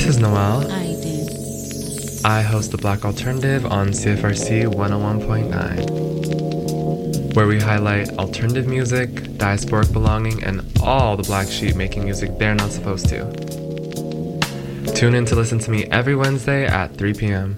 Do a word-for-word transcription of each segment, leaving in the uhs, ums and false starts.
is Noel. I did. I host the Black Alternative on C F R C one oh one point nine, where we highlight alternative music, diasporic belonging, and all the black sheep making music they're not supposed to. Tune in to listen to me every Wednesday at three p.m.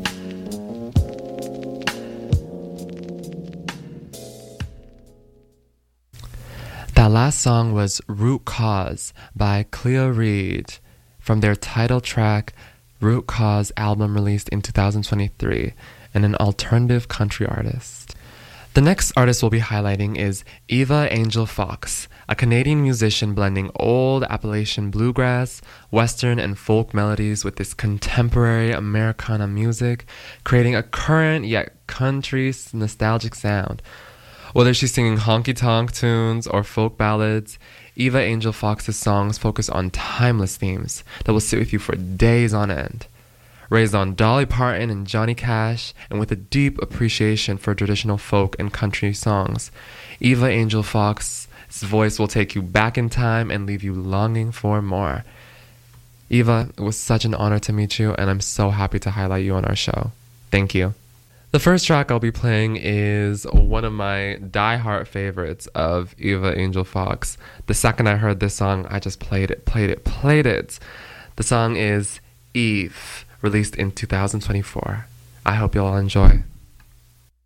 That last song was Root Cause by Cleo Reed from their title track Root Cause album released in two thousand twenty-three, and an alternative country artist. The next artist we'll be highlighting is Eva Angel Fox, a Canadian musician blending old Appalachian bluegrass, western, and folk melodies with this contemporary Americana music, creating a current yet country nostalgic sound. Whether she's singing honky-tonk tunes or folk ballads, Eva Angel Fox's songs focus on timeless themes that will sit with you for days on end. Raised on Dolly Parton and Johnny Cash, and with a deep appreciation for traditional folk and country songs, Eva Angel Fox's voice will take you back in time and leave you longing for more. Eva, it was such an honor to meet you, and I'm so happy to highlight you on our show. Thank you. The first track I'll be playing is one of my diehard favorites of Eva Angel Fox. The second I heard this song, I just played it, played it, played it. The song is Eve, released in two thousand twenty-four. I hope you all enjoy.